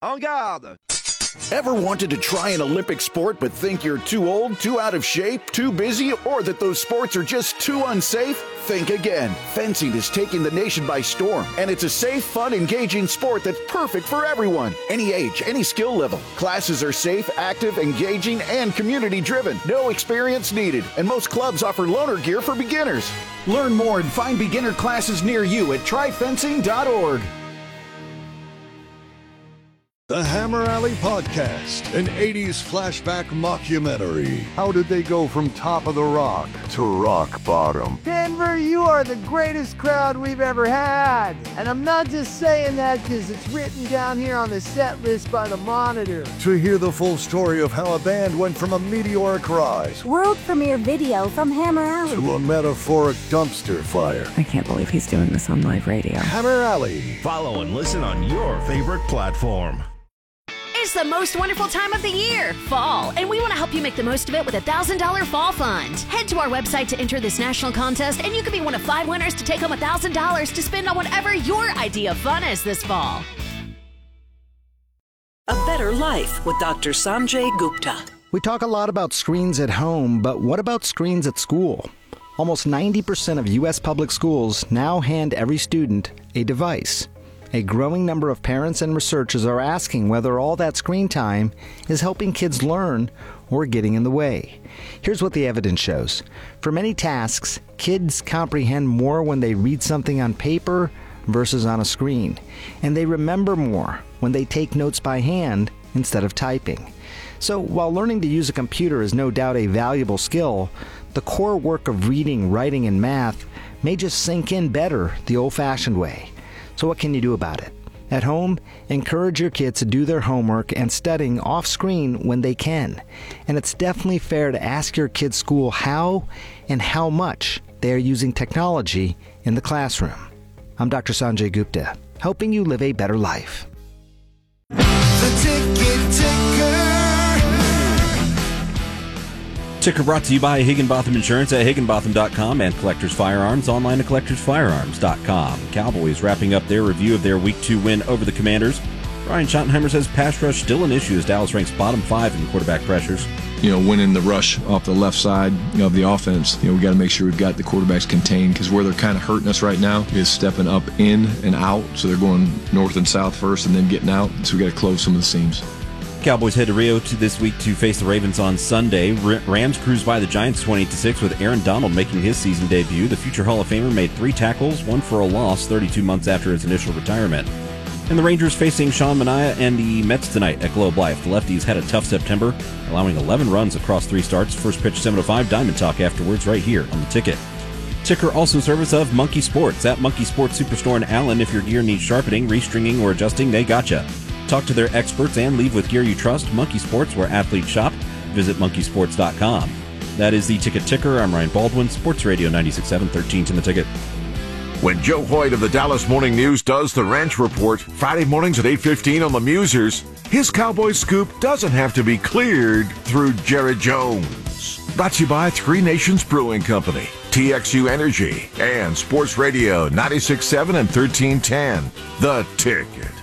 En garde! Ever wanted to try an Olympic sport but think you're too old, too out of shape, too busy, or that those sports are just too unsafe? Think again. Fencing is taking the nation by storm, and it's a safe, fun, engaging sport that's perfect for everyone. Any age, any skill level. Classes are safe, active, engaging, and community-driven. No experience needed, and most clubs offer loaner gear for beginners. Learn more and find beginner classes near you at tryfencing.org. The Hammer Alley Podcast, an 80s flashback mockumentary. How did they go from top of the rock to rock bottom? Denver, you are the greatest crowd we've ever had. And I'm not just saying that because it's written down here on the set list by the Monitor. To hear the full story of how a band went from a meteoric rise, world premiere video from Hammer Alley, to a metaphoric dumpster fire. I can't believe he's doing this on live radio. Hammer Alley. Follow and listen on your favorite platform. It's the most wonderful time of the year, fall, and we want to help you make the most of it with a $1,000 fall fund. Head to our website to enter this national contest, and you could be one of 5 winners to take home $1,000 to spend on whatever your idea of fun is this fall. A Better Life with Dr. Sanjay Gupta. We talk a lot about screens at home, but what about screens at school? Almost 90% of U.S. public schools now hand every student a device. A growing number of parents and researchers are asking whether all that screen time is helping kids learn or getting in the way. Here's what the evidence shows. For many tasks, kids comprehend more when they read something on paper versus on a screen. And they remember more when they take notes by hand instead of typing. So while learning to use a computer is no doubt a valuable skill, the core work of reading, writing, and math may just sink in better the old-fashioned way. So what can you do about it? At home, encourage your kids to do their homework and studying off-screen when they can. And it's definitely fair to ask your kids' school how and how much they are using technology in the classroom. I'm Dr. Sanjay Gupta, helping you live a better life. The Ticket Ticker. Ticker brought to you by Higginbotham Insurance at Higginbotham.com and Collectors Firearms online at CollectorsFirearms.com. Cowboys wrapping up their review of their Week 2 win over the Commanders. Ryan Schottenheimer says pass rush still an issue as Dallas ranks bottom 5 in quarterback pressures. Winning the rush off the left side of the offense, we got to make sure we've got the quarterbacks contained, because where they're kind of hurting us right now is stepping up in and out. So they're going north and south first and then getting out. So we got to close some of the seams. Cowboys head to Rio this week to face the Ravens on Sunday. Rams cruise by the Giants 28-6 with Aaron Donald making his season debut. The future Hall of Famer made 3 tackles, 1 for a loss, 32 months after his initial retirement. And the Rangers facing Sean Manaea and the Mets tonight at Globe Life. The lefties had a tough September, allowing 11 runs across 3 starts. First pitch 7:05, Diamond Talk afterwards right here on the Ticket. Ticker also service of Monkey Sports. At Monkey Sports Superstore in Allen, if your gear needs sharpening, restringing, or adjusting, they gotcha. Talk to their experts and leave with gear you trust. Monkey Sports, where athletes shop. Visit monkeysports.com. That is the Ticket Ticker. I'm Ryan Baldwin, Sports Radio 96.7, 13th in the Ticket. When Joe Hoyt of the Dallas Morning News does the Ranch Report, Friday mornings at 8:15 on the Musers, his Cowboy Scoop doesn't have to be cleared through Jared Jones. Brought to you by Three Nations Brewing Company, TXU Energy, and Sports Radio 96.7 and 1310, The Ticket.